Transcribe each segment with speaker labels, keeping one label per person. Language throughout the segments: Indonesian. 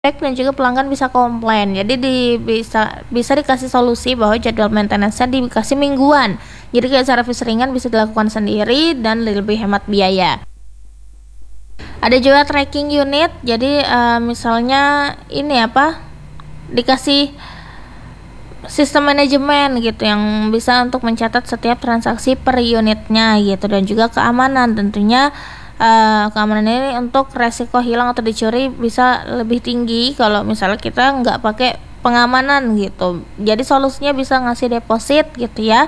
Speaker 1: dan juga pelanggan bisa komplain. Jadi bisa dikasih solusi bahwa jadwal maintenance-nya dikasih mingguan. Jadi kayak servis ringan bisa dilakukan sendiri dan lebih hemat biaya. Ada juga tracking unit. Jadi misalnya ini dikasih sistem manajemen gitu yang bisa untuk mencatat setiap transaksi per unitnya gitu, dan juga keamanan tentunya. Keamanan ini untuk resiko hilang atau dicuri bisa lebih tinggi kalau misalnya kita nggak pakai pengamanan gitu. Jadi solusinya bisa ngasih deposit gitu ya,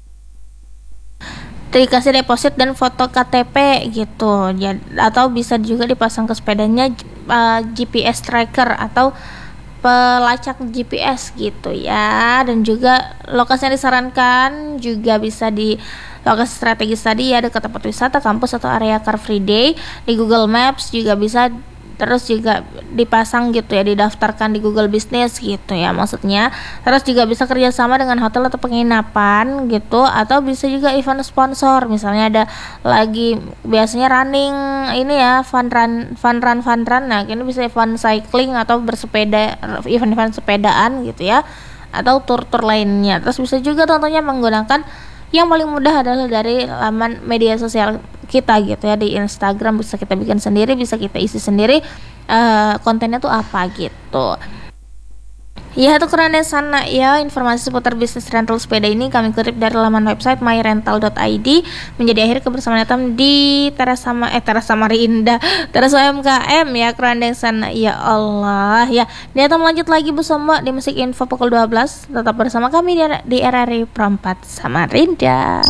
Speaker 1: dikasih deposit dan foto KTP gitu ya, atau bisa juga dipasang ke sepedanya GPS tracker atau pelacak GPS gitu ya. Dan juga lokasi yang disarankan juga bisa di lokasi strategis tadi ya, dekat tempat wisata, kampus atau area Car Free Day. Di Google Maps juga bisa, terus juga dipasang gitu ya, didaftarkan di Google Business gitu ya maksudnya. Terus juga bisa kerjasama dengan hotel atau penginapan gitu, atau bisa juga event sponsor. Misalnya ada lagi biasanya running ini ya, fun run. Nah ini bisa event cycling atau bersepeda, event sepedaan gitu ya, atau tur lainnya. Terus bisa juga tentunya menggunakan yang paling mudah adalah dari laman media sosial kita gitu ya. Di Instagram bisa kita bikin sendiri, bisa kita isi sendiri kontennya tuh apa gitu. Ya, itu keren deh sana ya informasi seputar bisnis rental sepeda ini kami kutip dari laman website myrental.id. Menjadi akhir kebersamaan Atam di Teras Samarinda, Teras UMKM ya, keren deh sana ya Allah ya. Di Atam lanjut lagi bersama di Musik Info pukul 12. Tetap bersama kami di RRI Perempat Samarinda.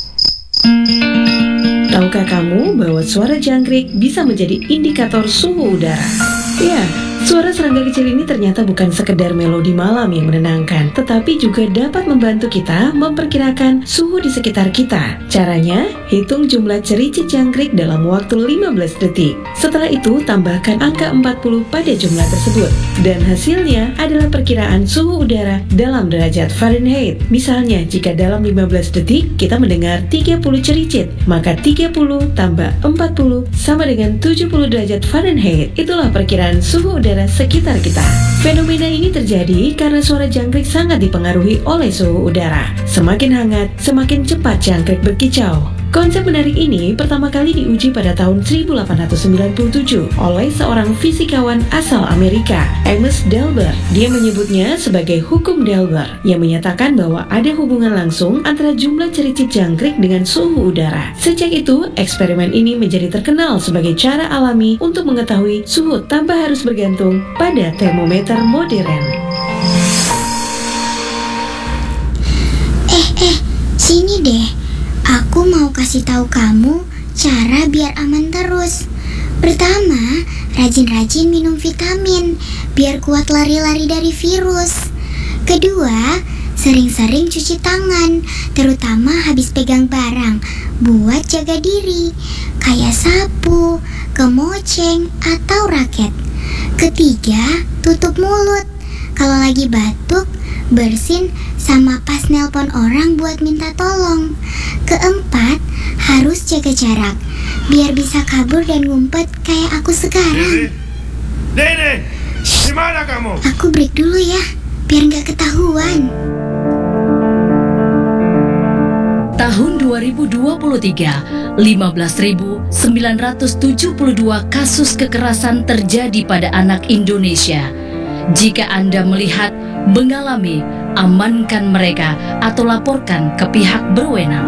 Speaker 2: Tahukah kamu bahwa suara jangkrik bisa menjadi indikator suhu udara? Ya, suara serangga kecil ini ternyata bukan sekedar melodi malam yang menenangkan, tetapi juga dapat membantu kita memperkirakan suhu di sekitar kita. Caranya, hitung jumlah cericit jangkrik dalam waktu 15 detik. Setelah itu, tambahkan angka 40 pada jumlah tersebut. Dan hasilnya adalah perkiraan suhu udara dalam derajat Fahrenheit. Misalnya, jika dalam 15 detik kita mendengar 30 cericit, maka 30 tambah 40 sama dengan 70 derajat Fahrenheit. Itulah perkiraan suhu udara sekitar kita. Fenomena ini terjadi karena suara jangkrik sangat dipengaruhi oleh suhu udara. Semakin hangat, semakin cepat jangkrik berkicau. Konsep menarik ini pertama kali diuji pada tahun 1897 oleh seorang fisikawan asal Amerika, Amos Delber. Dia menyebutnya sebagai hukum Delber, yang menyatakan bahwa ada hubungan langsung antara jumlah cericit jangkrik dengan suhu udara. Sejak itu, eksperimen ini menjadi terkenal sebagai cara alami untuk mengetahui suhu tanpa harus bergantung pada termometer modern.
Speaker 3: Sini deh. Aku mau kasih tahu kamu cara biar aman terus. Pertama, rajin-rajin minum vitamin biar kuat lari-lari dari virus. Kedua, sering-sering cuci tangan, terutama habis pegang barang, buat jaga diri, kayak sapu, kemoceng, atau raket. Ketiga, tutup mulut. Kalau lagi batuk, bersin sama pas nelpon orang buat minta tolong. Keempat, harus jaga jarak biar bisa kabur dan ngumpet kayak aku sekarang.
Speaker 4: Dede, di mana kamu?
Speaker 3: Aku break dulu ya, biar nggak ketahuan.
Speaker 5: Tahun 2023, 15.972 kasus kekerasan terjadi pada anak Indonesia. Jika Anda melihat, mengalami, amankan mereka atau laporkan ke pihak berwenang.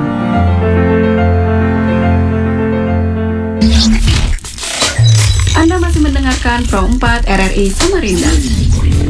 Speaker 6: Anda masih mendengarkan Pro 4 RRI Samarinda.